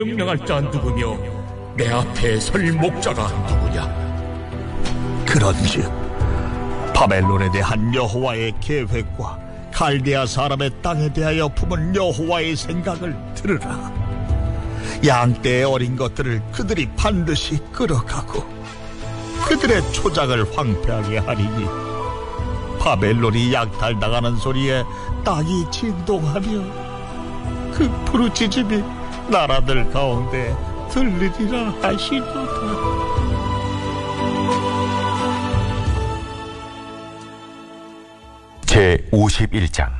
명령할 자 누구며 내 앞에 설 목자가 누구냐? 그런즉 바벨론에 대한 여호와의 계획과 갈대아 사람의 땅에 대하여 품은 여호와의 생각을 들으라. 양떼의 어린 것들을 그들이 반드시 끌어가고 그들의 초장을 황폐하게 하리니 바벨론이 약탈당하는 소리에 땅이 진동하며 그 부르짖음이 나라들 가운데 들리리라 하시도다. 제51장.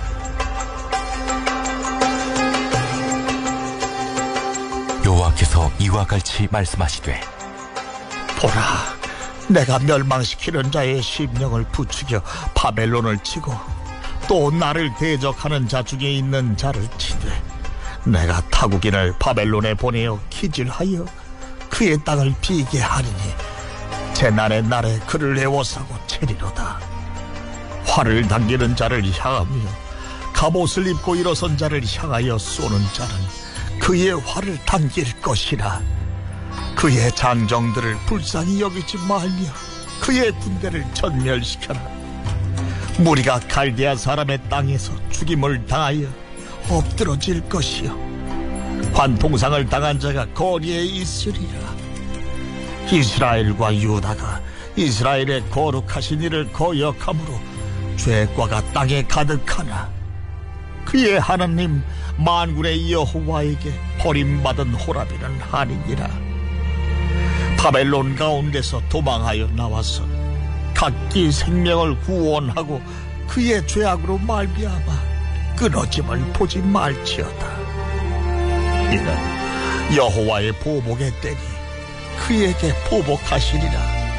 여호와께서 이와 같이 말씀하시되, 보라, 내가 멸망시키는 자의 심령을 부추겨 바벨론을 치고 또 나를 대적하는 자 중에 있는 자를 치되 내가 타국인을 바벨론에 보내어 기질하여 그의 땅을 비게 하리니 재난의 날에 그를 애워싸고 채리로다. 활을 당기는 자를 향하며 갑옷을 입고 일어선 자를 향하여 쏘는 자는 그의 활을 당길 것이라. 그의 장정들을 불쌍히 여기지 말며 그의 군대를 전멸시켜라. 무리가 갈대아 사람의 땅에서 죽임을 당하여 엎드러질 것이요 관통상을 당한 자가 거리에 있으리라. 이스라엘과 유다가 이스라엘의 거룩하신 이를 거역함으로 죄과가 땅에 가득하나 그의 하나님 만군의 여호와에게 버림받은 호라비는 아니니라. 바벨론 가운데서 도망하여 나와서 각기 생명을 구원하고 그의 죄악으로 말미암아 끊어짐을 보지 말지어다. 이는 여호와의 보복의 때니 그에게 보복하시리라.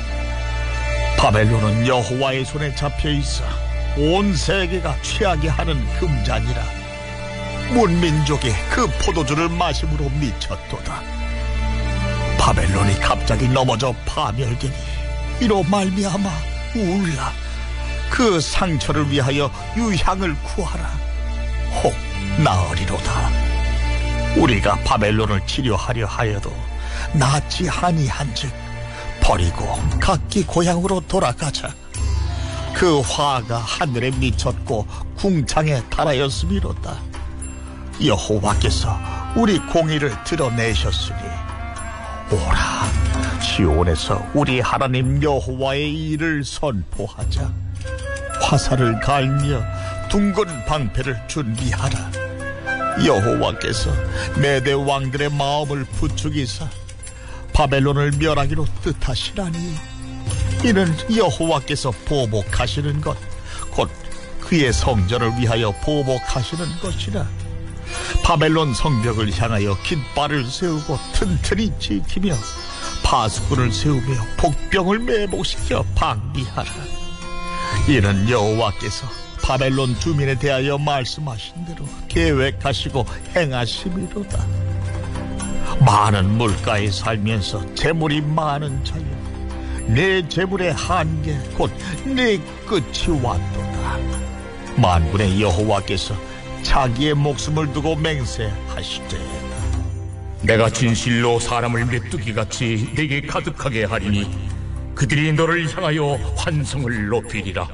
바벨론은 여호와의 손에 잡혀있어 온 세계가 취하게 하는 금잔이라. 문민족이 그 포도주를 마심으로 미쳤도다. 바벨론이 갑자기 넘어져 파멸되니 이로 말미암아 울라. 그 상처를 위하여 유향을 구하라. 혹 나으리로다. 우리가 바벨론을 치료하려 하여도 낫지 아니한즉 버리고 각기 고향으로 돌아가자. 그 화가 하늘에 미쳤고 궁창에 달하였음이로다. 여호와께서 우리 공의를 드러내셨으니 오라, 시온에서 우리 하나님 여호와의 일을 선포하자. 화살을 갈며 둥근 방패를 준비하라. 여호와께서 메대 왕들의 마음을 부추기사 바벨론을 멸하기로 뜻하시라니 이는 여호와께서 보복하시는 것 곧 그의 성전을 위하여 보복하시는 것이라. 바벨론 성벽을 향하여 깃발을 세우고 튼튼히 지키며 파수꾼을 세우며 복병을 매복시켜 방비하라. 이는 여호와께서 바벨론 주민에 대하여 말씀하신 대로 계획하시고 행하심이로다. 많은 물가에 살면서 재물이 많은 자여, 내 재물의 한계 곧 내 끝이 왔도다. 만군의 여호와께서 자기의 목숨을 두고 맹세하시되, 내가 진실로 사람을 메뚜기같이 내게 가득하게 하리니 그들이 너를 향하여 환성을 높이리라.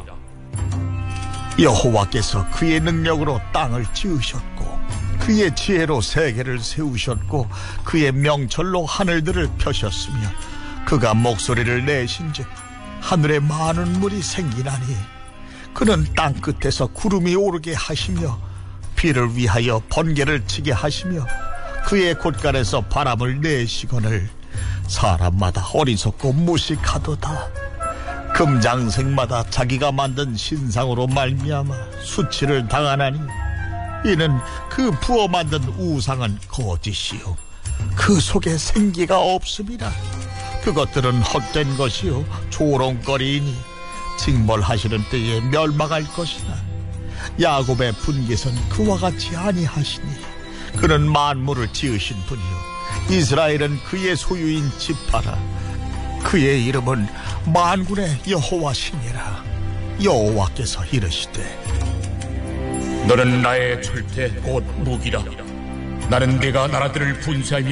여호와께서 그의 능력으로 땅을 지으셨고 그의 지혜로 세계를 세우셨고 그의 명철로 하늘들을 펴셨으며 그가 목소리를 내신즉 하늘에 많은 물이 생기나니 그는 땅 끝에서 구름이 오르게 하시며 비를 위하여 번개를 치게 하시며 그의 곳간에서 바람을 내시거늘 사람마다 어리석고 무식하도다. 금장색마다 자기가 만든 신상으로 말미암아 수치를 당하나니 이는 그 부어 만든 우상은 거짓이요 그 속에 생기가 없음이라. 그것들은 헛된 것이요 조롱거리이니 징벌하시는 때에 멸망할 것이나 야곱의 분깃은 그와 같이 아니하시니 그는 만물을 지으신 분이요 이스라엘은 그의 소유인 지파라. 그의 이름은 만군의 여호와시니라. 여호와께서 이르시되, 너는 나의 철퇴 곧 무기라. 나는 내가 나라들을 분쇄하며